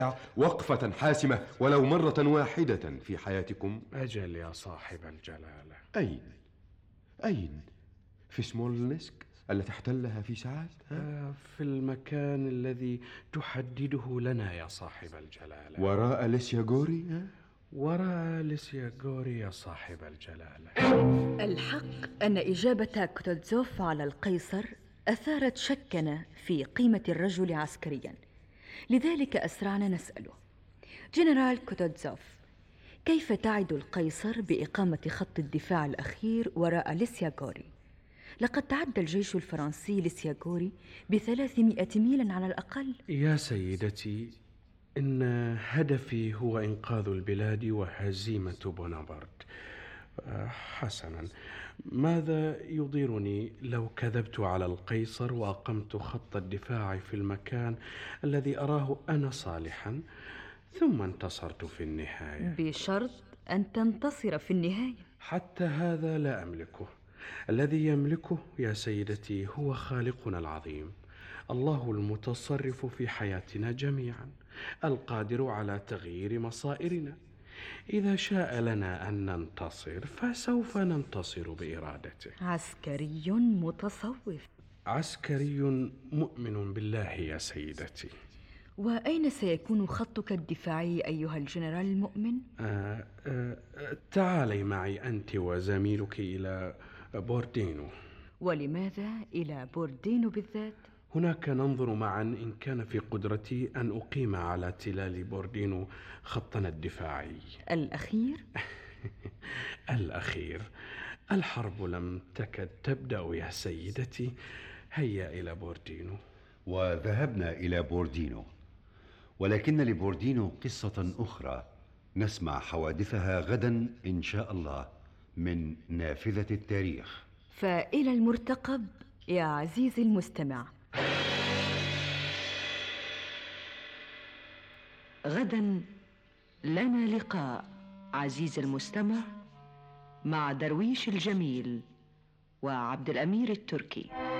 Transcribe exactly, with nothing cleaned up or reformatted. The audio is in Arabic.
وقفة حاسمة ولو مرة واحدة في حياتكم. أجل يا صاحب الجلالة. أين؟ أين؟ في سمولنسك التي احتلها في ساعات؟ آه في المكان الذي تحدده لنا يا صاحب الجلالة. وراء ليسياغوري؟ وراء ليسياغوري يا صاحب الجلالة. الحق أن إجابة كوتوزوف على القيصر أثارت شكنا في قيمة الرجل عسكريا، لذلك أسرعنا نسأله: جنرال كوتوزوف، كيف تعد القيصر بإقامة خط الدفاع الأخير وراء ليسياغوري؟ لقد تعدى الجيش الفرنسي ليسياغوري بثلاثمائة ميل على الأقل. يا سيدتي، إن هدفي هو إنقاذ البلاد وهزيمة بونابرت. حسنا، ماذا يضيرني لو كذبت على القيصر وأقمت خط الدفاع في المكان الذي أراه أنا صالحا، ثم انتصرت في النهاية؟ بشرط أن تنتصر في النهاية. حتى هذا لا أملكه. الذي يملكه يا سيدتي هو خالقنا العظيم، الله المتصرف في حياتنا جميعا، القادر على تغيير مصائرنا. إذا شاء لنا أن ننتصر فسوف ننتصر بإرادته. عسكري متصوف. عسكري مؤمن بالله يا سيدتي. وأين سيكون خطك الدفاعي أيها الجنرال المؤمن؟ آه آه تعالي معي أنت وزميلك إلى بوردينو. ولماذا إلى بوردينو بالذات؟ هناك ننظر معا إن كان في قدرتي أن أقيم على تلال بوردينو خطنا الدفاعي الأخير. الأخير. الحرب لم تكد تبدأ يا سيدتي. هيا إلى بوردينو. وذهبنا إلى بوردينو، ولكن لبوردينو قصة أخرى نسمع حوادثها غدا إن شاء الله من نافذة التاريخ. فإلى المرتقب يا عزيزي المستمع. غدا لنا لقاء عزيزي المستمع مع درويش الجميل وعبد الأمير التركي.